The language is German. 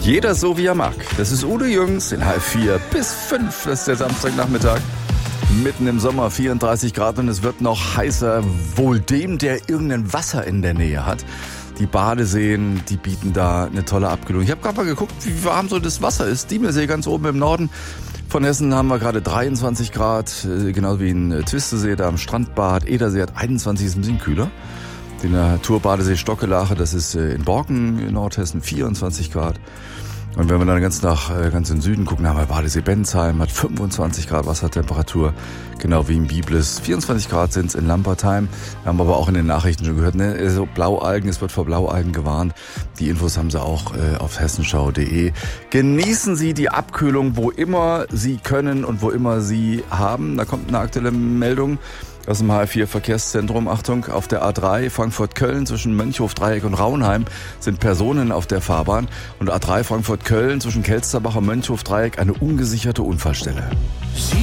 Jeder so wie er mag. Das ist Udo Jürgens in halb 4 bis 5. Das ist der Samstagnachmittag. Mitten im Sommer, 34 Grad und es wird noch heißer. Wohl dem, der irgendein Wasser in der Nähe hat. Die Badeseen, die bieten da eine tolle Abkühlung. Ich habe gerade mal geguckt, wie warm so das Wasser ist. Diemelsee ganz oben im Norden von Hessen haben wir gerade 23 Grad. Genauso wie in Twistesee, da am Strandbad. Edersee hat 21, ist ein bisschen kühler. Die Naturbadesee Stockelache, das ist in Borken in Nordhessen, 24 Grad. Und wenn wir dann ganz in den Süden gucken, haben wir Badesee Bensheim, hat 25 Grad Wassertemperatur, genau wie in Biblis. 24 Grad sind es in Lampertheim. Wir haben aber auch in den Nachrichten schon gehört, ne? Also Blaualgen, es wird vor Blaualgen gewarnt. Die Infos haben Sie auch auf hessenschau.de. Genießen Sie die Abkühlung, wo immer Sie können und wo immer Sie haben. Da kommt eine aktuelle Meldung aus dem H4 Verkehrszentrum. Achtung, auf der A3 Frankfurt-Köln zwischen Mönchhof-Dreieck und Raunheim sind Personen auf der Fahrbahn. Und A3 Frankfurt-Köln zwischen Kelsterbach und Mönchhof-Dreieck eine ungesicherte Unfallstelle.